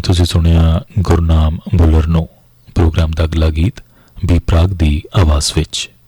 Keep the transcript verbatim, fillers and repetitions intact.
ਤੁਸੀਂ ਸੁਣਿਆ ਗੁਰਨਾਮ ਭੁੱਲਰ ਨੂੰ। ਪ੍ਰੋਗਰਾਮ ਦਾ ਅਗਲਾ ਗੀਤ ਬੀ ਪ੍ਰਾਗ ਦੀ ਆਵਾਜ਼ ਵਿੱਚ।